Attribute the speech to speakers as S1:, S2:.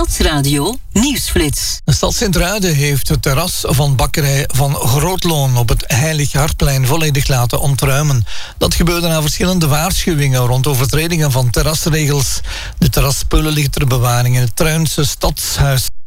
S1: Stadsradio Nieuwsflits.
S2: De stad Sint-Truiden heeft het terras van bakkerij Van Grootloon op het Heilig Hartplein volledig laten ontruimen. Dat gebeurde na verschillende waarschuwingen rond overtredingen van terrasregels. De terraspullen liggen ter bewaring in het Truinse Stadshuis.